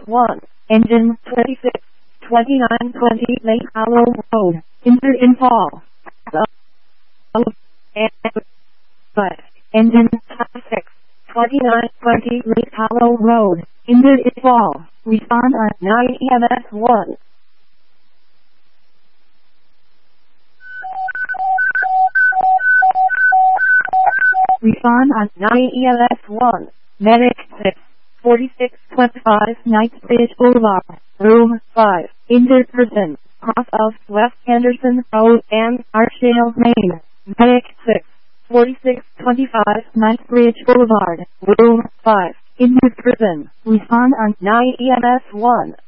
1, engine 26, 2920 Lake Hollow Road, injured in fall. Engine 26, 2920 Lake Hollow Road, injured in fall. Respond on 9 EMS 1. Respond on 9 EMS 1. Medic 6, 4625 Knightsbridge Boulevard, Room 5. Injured person, cross of West Henderson Road and Archdale, Maine. Medic 6, 4625 Knightsbridge Boulevard, Room 5. Injured person. Respond on 9 EMS 1.